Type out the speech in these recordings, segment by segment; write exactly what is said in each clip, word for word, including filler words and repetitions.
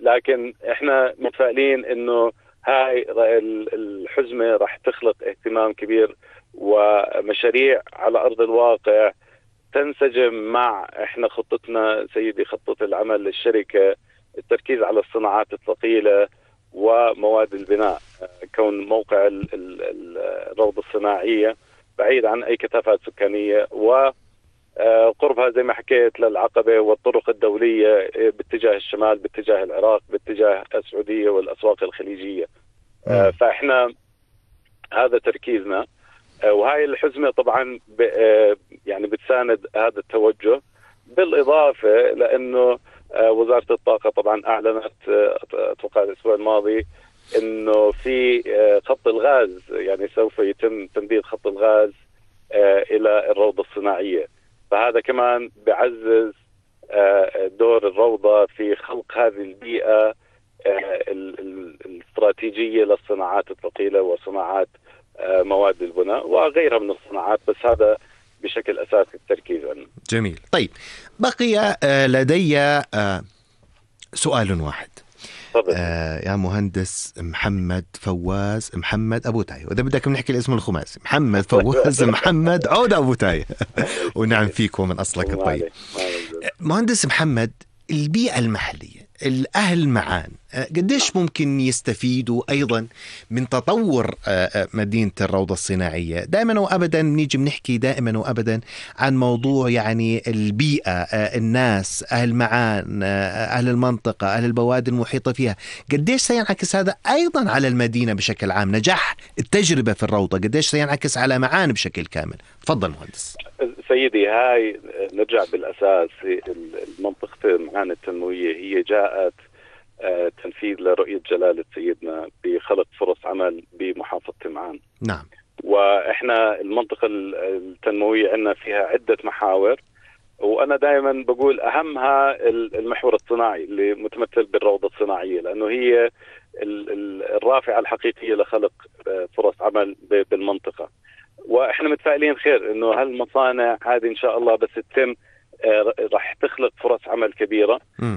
لكن احنا متفائلين انه هاي الحزمة راح تخلق اهتمام كبير ومشاريع على أرض الواقع تنسجم مع احنا خطتنا سيدي، خطة العمل للشركة، التركيز على الصناعات الثقيلة ومواد البناء. كون موقع الروضة الصناعية بعيد عن أي كثافات سكانية وقربها زي ما حكيت للعقبة والطرق الدولية باتجاه الشمال، باتجاه العراق، باتجاه السعودية والأسواق الخليجية. فإحنا هذا تركيزنا، وهاي الحزمة طبعا يعني بتساند هذا التوجه. بالإضافة لأنه وزارة الطاقة طبعا أعلنت أتوقع الأسبوع الماضي إنه في خط الغاز، يعني سوف يتم تمديد خط الغاز إلى الروضة الصناعية. فهذا كمان بعزز دور الروضة في خلق هذه البيئة الاستراتيجية للصناعات الثقيلة وصناعات مواد البناء وغيرها من الصناعات، بس هذا بشكل أساسي التركيز عنه. جميل. طيب بقي لدي سؤال واحد. آه يا مهندس محمد فواز محمد أبو تاية، وإذا بدك بنحكي الاسم الخماسي، محمد فواز محمد عودة أبو تاية ونعم فيكم من أصلك الطيب. مهندس محمد، البيئة المحلية، الأهل معان، قديش ممكن يستفيدوا أيضا من تطور مدينة الروضة الصناعية؟ دائما وأبدا نيجي بنحكي دائما وأبدا عن موضوع يعني البيئة، الناس، أهل معان، أهل المنطقة، أهل البوادي المحيطة فيها. قديش سينعكس هذا أيضا على المدينة بشكل عام؟ نجاح التجربة في الروضة قديش سينعكس على معان بشكل كامل؟ تفضل مهندس. سيدي، هاي نرجع بالأساس المنطقة معان التنموية هي جاءت تنفيذ لرؤية جلالة سيدنا بخلق فرص عمل بمحافظة معان. نعم. وإحنا المنطقة التنموية عندنا فيها عدة محاور، وأنا دائما بقول أهمها المحور الصناعي اللي متمثل بالروضة الصناعية، لأنه هي الرافعة الحقيقية لخلق فرص عمل بالمنطقة. وإحنا متفائلين خير إنه هالمصانع هذه إن شاء الله بس تتم راح تخلق فرص عمل كبيرة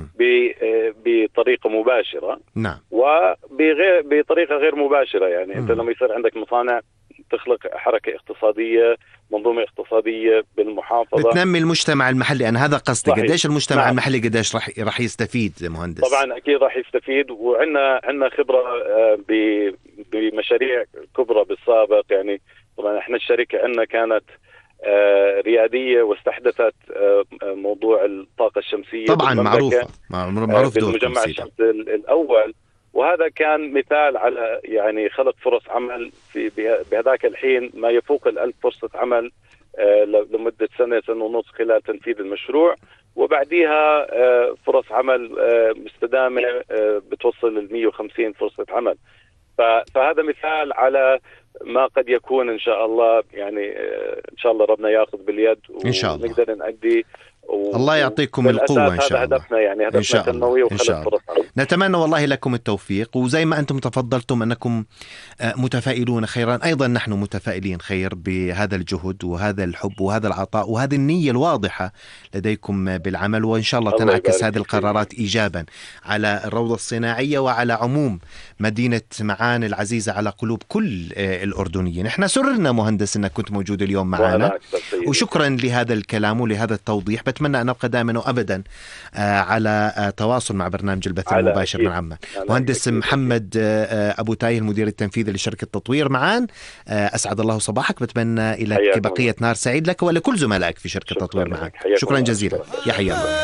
بطريقة مباشرة. نعم. وبغير بطريقة غير مباشرة، يعني مم. أنت لما يصير عندك مصانع تخلق حركة اقتصادية، منظومة اقتصادية بالمحافظة، بتنمي المجتمع المحلي. أنا هذا قصدي. قديش المجتمع نعم. المحلي قديش راح راح يستفيد مهندس؟ طبعا أكيد راح يستفيد، وعندنا عندنا خبرة بمشاريع كبرى بالسابق. يعني طبعا احنا الشركة عندنا كانت آه ريادية واستحدثت آه موضوع الطاقة الشمسية طبعا معروفة معروف آه بالمجمع الشمسي الأول، وهذا كان مثال على يعني خلق فرص عمل في بهذاك الحين ما يفوق الألف فرصة عمل آه لمدة سنة سنة ونص خلال تنفيذ المشروع، وبعديها آه فرص عمل آه مستدامة آه بتوصل ل مئة وخمسين فرصة عمل. فهذا مثال على ما قد يكون إن شاء الله. يعني إن شاء الله ربنا يأخذ باليد ونقدر نأدي. الله يعطيكم القوة إن شاء الله. هدفنا يعني هدفنا تنموي وخلق فرص عمل. نتمنى والله لكم التوفيق، وزي ما أنتم تفضلتم أنكم متفائلون خيرا، أيضا نحن متفائلين خير بهذا الجهد وهذا الحب وهذا العطاء وهذه النية الواضحة لديكم بالعمل، وإن شاء الله تنعكس هذه القرارات إيجابا على الروضة الصناعية وعلى عموم مدينة معان العزيزة على قلوب كل الأردنيين. نحن سررنا مهندس أنك كنت موجود اليوم معنا، وشكرا لهذا الكلام ولهذا التوضيح. بتمنى أن نبقى دائما وأبدا على تواصل مع برنامج البث المباشر من عمان. مهندس محمد أبو تايه المدير التنفيذي لشركة تطوير معان، أسعد الله صباحك. بتمنى لك بقية نهار سعيد لك ولكل زملائك في شركة تطوير معان. شكرا جزيلا. يا حيا الله.